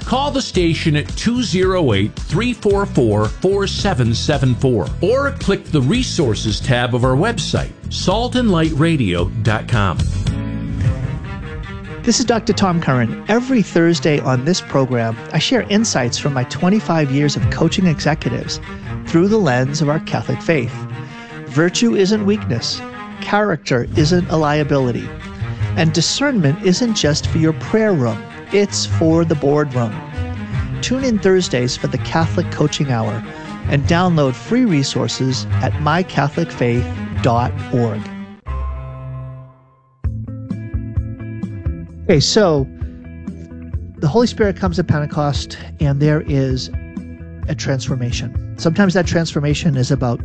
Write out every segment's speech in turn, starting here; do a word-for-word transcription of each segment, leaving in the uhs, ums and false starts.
Call the station at two oh eight, three four four, four seven seven four or click the Resources tab of our website, salt and light radio dot com. This is Doctor Tom Curran. Every Thursday on this program, I share insights from my twenty-five years of coaching executives through the lens of our Catholic faith. Virtue isn't weakness. Character isn't a liability. And discernment isn't just for your prayer room. It's for the boardroom. Tune in Thursdays for the Catholic Coaching Hour and download free resources at my catholic faith dot org. Okay, so the Holy Spirit comes at Pentecost, and there is a transformation. Sometimes that transformation is about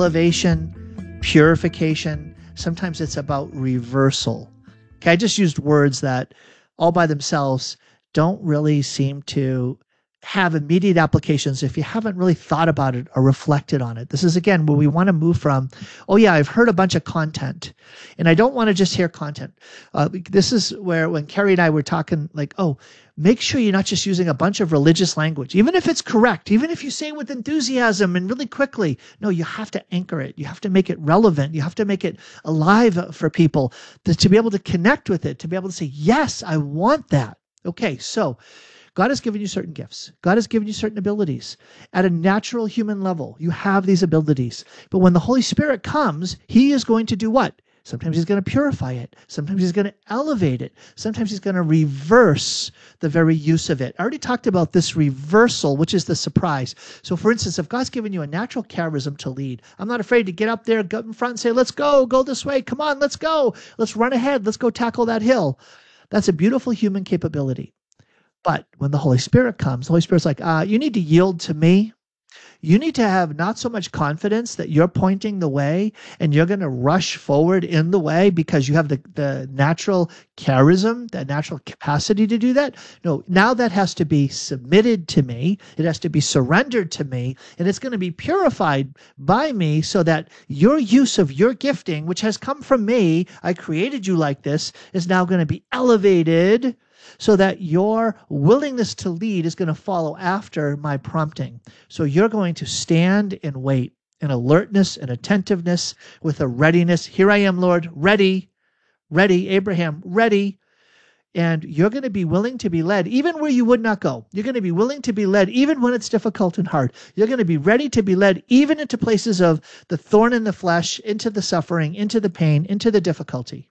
elevation, purification. Sometimes it's about reversal. Okay, I just used words that all by themselves don't really seem to have immediate applications if you haven't really thought about it or reflected on it. This is, again, where we want to move from, oh yeah, I've heard a bunch of content, and I don't want to just hear content. Uh, this is where when Carrie and I were talking, like, oh, make sure you're not just using a bunch of religious language, even if it's correct, even if you say it with enthusiasm and really quickly. No, you have to anchor it. You have to make it relevant. You have to make it alive for people to, to be able to connect with it, to be able to say, yes, I want that. Okay, so God has given you certain gifts. God has given you certain abilities. At a natural human level, you have these abilities. But when the Holy Spirit comes, he is going to do what? Sometimes he's going to purify it. Sometimes he's going to elevate it. Sometimes he's going to reverse the very use of it. I already talked about this reversal, which is the surprise. So for instance, if God's given you a natural charism to lead, I'm not afraid to get up there, go in front and say, let's go, go this way. Come on, let's go. Let's run ahead. Let's go tackle that hill. That's a beautiful human capability. But when the Holy Spirit comes, the Holy Spirit's like, uh, you need to yield to me. You need to have not so much confidence that you're pointing the way and you're going to rush forward in the way because you have the, the natural charism, the natural capacity to do that. No, now that has to be submitted to me. It has to be surrendered to me, and it's going to be purified by me so that your use of your gifting, which has come from me, I created you like this, is now going to be elevated so that your willingness to lead is going to follow after my prompting. So you're going to stand and wait in alertness and attentiveness with a readiness. Here I am, Lord, ready, ready, Abraham, ready. And you're going to be willing to be led even where you would not go. You're going to be willing to be led even when it's difficult and hard. You're going to be ready to be led even into places of the thorn in the flesh, into the suffering, into the pain, into the difficulty.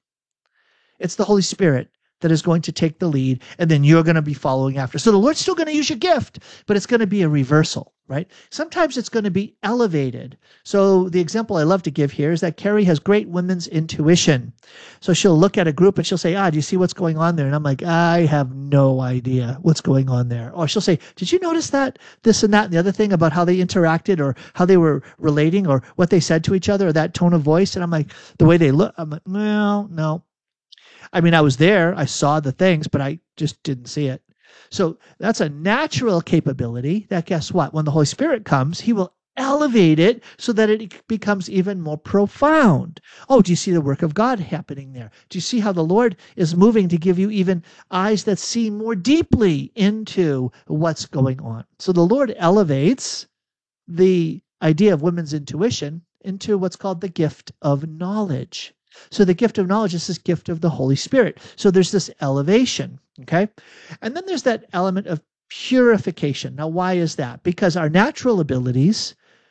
It's the Holy Spirit that is going to take the lead, and then you're going to be following after. So the Lord's still going to use your gift, but it's going to be a reversal, right? Sometimes it's going to be elevated. So the example I love to give here is that Carrie has great women's intuition. So she'll look at a group and she'll say, ah, do you see what's going on there? And I'm like, I have no idea what's going on there. Or she'll say, did you notice that, this and that, and the other thing about how they interacted or how they were relating or what they said to each other or that tone of voice? And I'm like, the way they look, I'm like, no, no. I mean, I was there, I saw the things, but I just didn't see it. So that's a natural capability that, guess what? When the Holy Spirit comes, he will elevate it so that it becomes even more profound. Oh, do you see the work of God happening there? Do you see how the Lord is moving to give you even eyes that see more deeply into what's going on? So the Lord elevates the idea of women's intuition into what's called the gift of knowledge. So the gift of knowledge is this gift of the Holy Spirit. So there's this elevation, okay? And then there's that element of purification. Now, why is that? Because our natural abilities,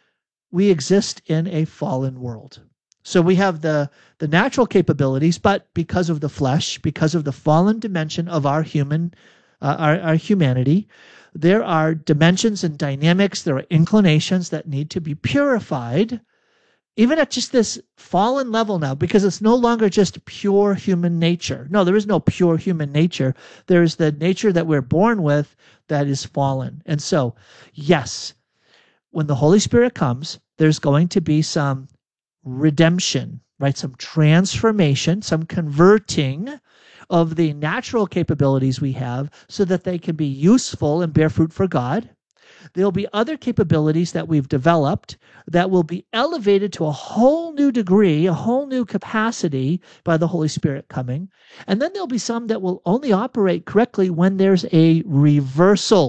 we exist in a fallen world. So we have the, the natural capabilities, but because of the flesh, because of the fallen dimension of our human, uh, our, our humanity, there are dimensions and dynamics, there are inclinations that need to be purified, even at just this fallen level now, because it's no longer just pure human nature. No, there is no pure human nature. There's the nature that we're born with that is fallen. And so, yes, when the Holy Spirit comes, there's going to be some redemption, right? Some transformation, some converting of the natural capabilities we have so that they can be useful and bear fruit for God. There'll be other capabilities that we've developed that will be elevated to a whole new degree, a whole new capacity by the Holy Spirit coming. And then there'll be some that will only operate correctly when there's a reversal.